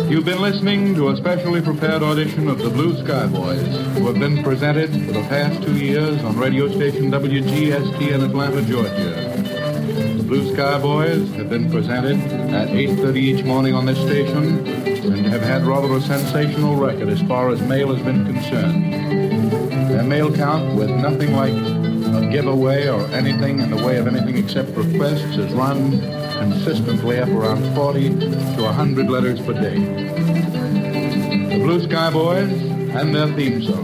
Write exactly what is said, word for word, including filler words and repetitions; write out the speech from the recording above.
You've been listening to a specially prepared audition of the Blue Sky Boys, who have been presented for the past two years on radio station W G S T in Atlanta, Georgia. The Blue Sky Boys have been presented at eight thirty each morning on this station and have had rather a sensational record as far as mail has been concerned. Their mail count, with nothing like a giveaway or anything in the way of anything except requests, has run consistently up around forty to one hundred letters per day. The Blue Sky Boys and their theme song.